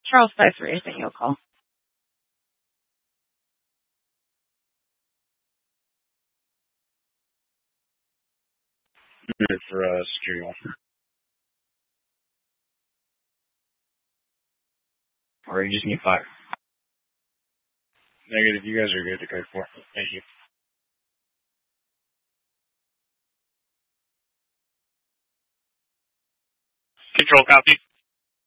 Charles Spicer Racing, you'll call. Good for security officer. Or you just need 5. Negative, you guys are good to code 4. Thank you. Control copy.